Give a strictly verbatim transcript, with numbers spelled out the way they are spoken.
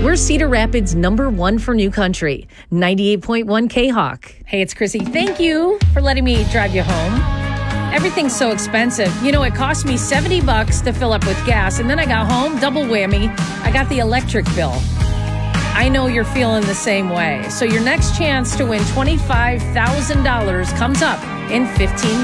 We're Cedar Rapids' number one for New Country, ninety-eight point one K-Hawk. Hey, it's Chrissy. Thank you for letting me drive you home. Everything's so expensive. You know, it cost me seventy bucks to fill up with gas, and then I got home, double whammy. I got the electric bill. I know you're feeling the same way. So your next chance to win twenty-five thousand dollars comes up in fifteen minutes.